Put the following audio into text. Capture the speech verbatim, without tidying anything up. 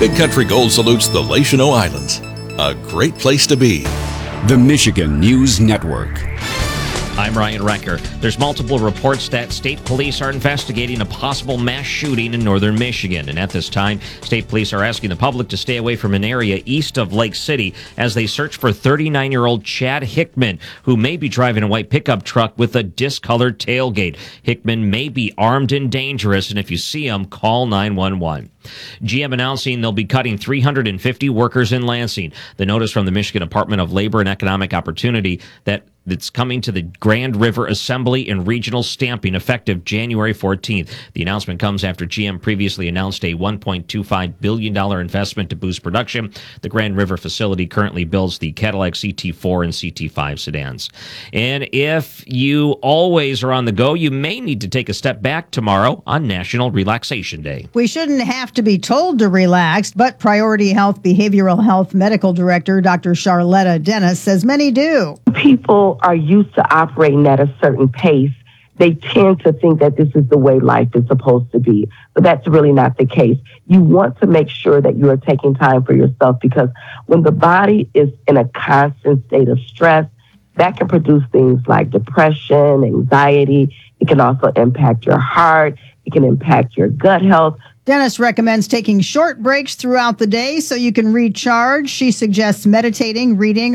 Big Country Gold salutes the Lachino Islands. A great place to be. The Michigan News Network. I'm Ryan Recker. There's multiple reports that state police are investigating a possible mass shooting in northern Michigan. And at this time, state police are asking the public to stay away from an area east of Lake City as they search for thirty-nine-year-old Chad Hickman, who may be driving a white pickup truck with a discolored tailgate. Hickman may be armed and dangerous, and if you see him, call nine one one. G M announcing they'll be cutting three hundred fifty workers in Lansing. The notice from the Michigan Department of Labor and Economic Opportunity that that's coming to the Grand River Assembly and Regional Stamping effective January fourteenth. The announcement comes after G M previously announced a one point two five billion dollars investment to boost production. The Grand River facility currently builds the Cadillac C T four and C T five sedans. And if you always are on the go, you may need to take a step back tomorrow on National Relaxation Day. We shouldn't have to be told to relax, but Priority Health Behavioral Health Medical Director Doctor Charlotta Dennis says many do. People are used to operating at a certain pace. They tend to think that this is the way life is supposed to be, but that's really not the case. You want to make sure that you are taking time for yourself, because when the body is in a constant state of stress, that can produce things like depression, anxiety. It can also impact your heart. It can impact your gut health. Dennis recommends taking short breaks throughout the day so you can recharge. She suggests meditating, reading,